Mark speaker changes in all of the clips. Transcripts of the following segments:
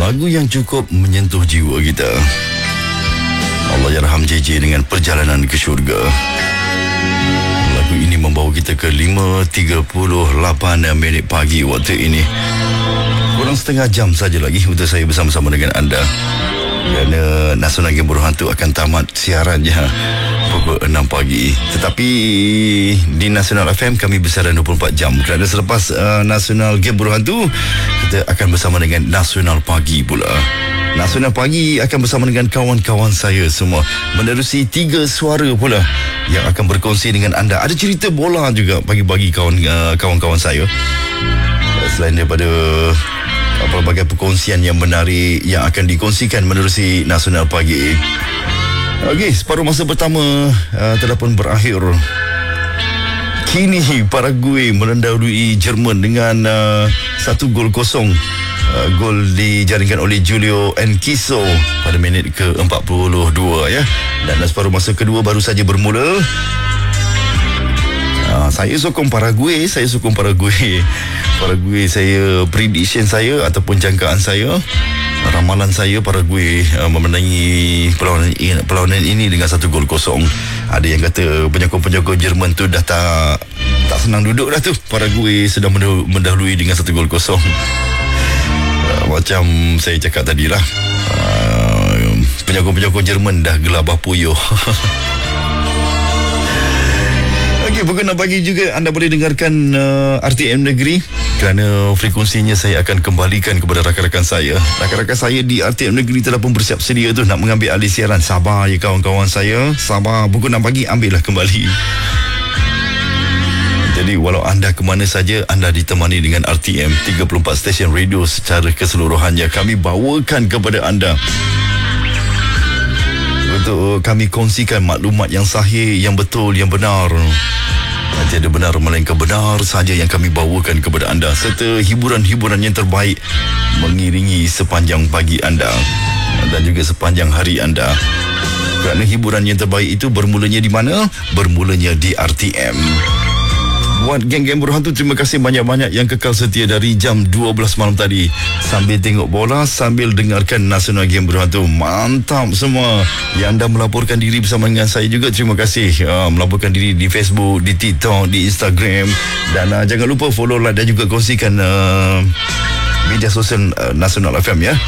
Speaker 1: Lagu yang cukup menyentuh jiwa kita. Allah yarham JJ dengan Perjalanan ke Syurga. Lagu ini membawa kita ke 5.38 pagi waktu ini. Kurang setengah jam saja lagi untuk saya bersama-sama dengan anda. Kerana Nasional Game Berhantu akan tamat siarannya pukul 6 pagi. Tetapi di Nasional FM kami bersiaran 24 jam. Kerana selepas Nasional Game Berhantu, kita akan bersama dengan Nasional Pagi pula. Nasional Pagi akan bersama dengan kawan-kawan saya semua, menerusi 3 suara pula yang akan berkongsi dengan anda. Ada cerita bola juga bagi-bagi kawan-kawan saya. Selain daripada pelbagai perkongsian yang menarik yang akan dikongsikan menerusi Nasional Pagi. Okey, separuh masa pertama telah pun berakhir. Kini Paraguay merendahului Jerman dengan 1-0. Gol dijaringkan oleh Julio Enciso pada minit ke-42 ya. Dan separuh masa kedua baru saja bermula. Saya sokong Paraguay. Paraguay saya, prediction saya ataupun jangkaan saya, ramalan saya, Paraguay memenangi perlawanan ini dengan 1-0. Ada yang kata penyokong-penyokong Jerman tu dah tak senang duduk dah tu. Paraguay sedang mendahului dengan 1-0. Macam saya cakap tadilah, penyokong-penyokong Jerman dah gelabah puyuh. Okey, pukul 6 pagi juga anda boleh dengarkan RTM Negeri. Kerana frekuensinya saya akan kembalikan kepada rakan-rakan saya. Rakan-rakan saya di RTM Negeri telah pun bersiap sedia tu nak mengambil alih siaran. Sabar ya kawan-kawan saya, sabar. Pukul 6 pagi ambillah kembali. Jadi walau anda ke mana saja, anda ditemani dengan RTM 34 stesen radio secara keseluruhannya. Kami bawakan kepada anda untuk kami kongsikan maklumat yang sahih, yang betul, yang benar. Tiada benar melainkan benar saja yang kami bawakan kepada anda, serta hiburan-hiburan yang terbaik mengiringi sepanjang pagi anda dan juga sepanjang hari anda. Kerana hiburan yang terbaik itu bermulanya di mana? Bermulanya di RTM. Buat geng-geng berhantu, terima kasih banyak-banyak yang kekal setia dari jam 12 malam tadi, sambil tengok bola, sambil dengarkan Nasional Game Berhantu. Mantap semua. Yang anda melaporkan diri bersama dengan saya juga, terima kasih. Melaporkan diri di Facebook, di TikTok, di Instagram. Dan jangan lupa follow, like dan juga kongsikan media sosial Nasional FM ya.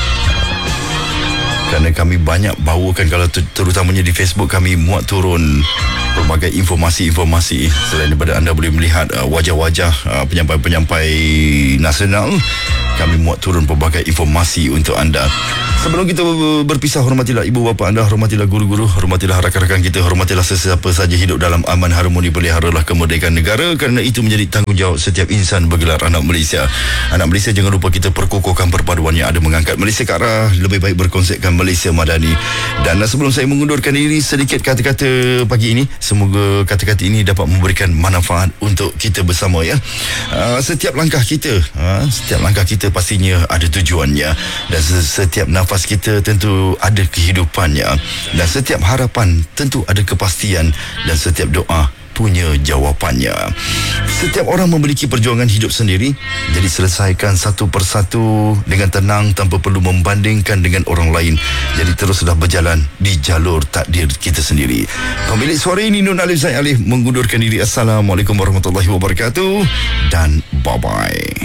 Speaker 1: Kerana kami banyak bawakan, kalau terutamanya di Facebook, kami muat turun pelbagai informasi-informasi. Selain daripada anda boleh melihat wajah-wajah penyampai-penyampai nasional, kami muat turun pelbagai informasi untuk anda. Sebelum kita berpisah, hormatilah ibu bapa anda, hormatilah guru-guru, hormatilah rakan-rakan kita, hormatilah sesiapa saja hidup dalam aman harmoni, peliharalah kemerdekaan negara, kerana itu menjadi tanggungjawab setiap insan bergelar anak Malaysia. Anak Malaysia, jangan lupa kita perkukuhkan perpaduan yang ada, mengangkat Malaysia ke arah lebih baik, berkonsepkan Malaysia Madani. Dan sebelum saya mengundurkan diri, sedikit kata-kata pagi ini. Semoga kata-kata ini dapat memberikan manfaat untuk kita bersama ya. Setiap langkah kita pastinya ada tujuannya, dan setiap nafas kita tentu ada kehidupannya, dan setiap harapan tentu ada kepastian, dan setiap doa punya jawapannya. Setiap orang memiliki perjuangan hidup sendiri, jadi selesaikan satu persatu dengan tenang tanpa perlu membandingkan dengan orang lain. Jadi teruslah berjalan di jalur takdir kita sendiri. Pemilik suara ini Nun Alif Zaid Alif mengundurkan diri. Assalamualaikum warahmatullahi wabarakatuh dan bye-bye.